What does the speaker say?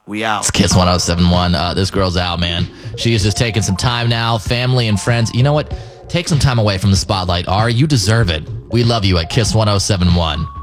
We out. It's Kiss 1071. This girl's out, man. She is just taking some time now. Family and friends. You know what? Take some time away from the spotlight. Ari, you deserve it. We love you at Kiss 1071.